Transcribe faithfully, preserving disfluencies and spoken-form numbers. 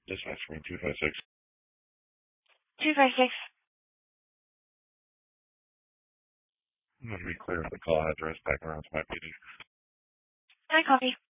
Dispatch from two five six. two five six. I'm going to be clear on the call address back around to my meeting. I copy.